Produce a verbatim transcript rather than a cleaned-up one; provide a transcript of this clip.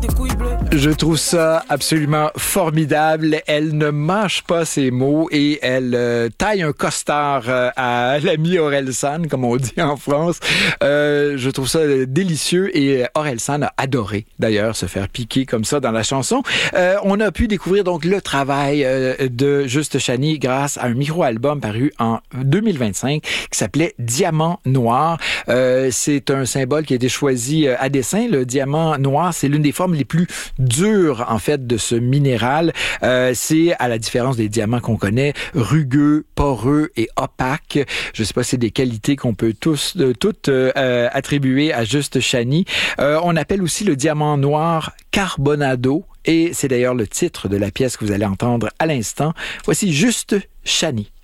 tes couilles bleues. Je trouve ça absolument formidable. Elle ne mâche pas ses mots et elle euh, taille un costard euh, à l'ami Orelsan, comme on dit en France. Euh, je trouve ça délicieux et Orelsan a adoré d'ailleurs se faire piquer comme ça dans la chanson. Euh, on a pu découvrir donc le travail euh, de Juste Chani grâce à un micro-album paru en deux mille vingt-cinq qui s'appelait Diamant Noir. Euh, c'est un symbole qui a été choisi à dessein. Le diamant noir, c'est l'une des formes les plus dures en fait de ce minéral. Euh, c'est à la différence des diamants qu'on connaît, rugueux, poreux et opaque. Je sais pas si c'est des qualités qu'on peut tous euh, toutes euh, attribuer à Juste Chani. Euh, on appelle aussi le diamant noir Carbonado et c'est d'ailleurs le titre de la pièce que vous allez entendre à l'instant. Voici Juste Chani.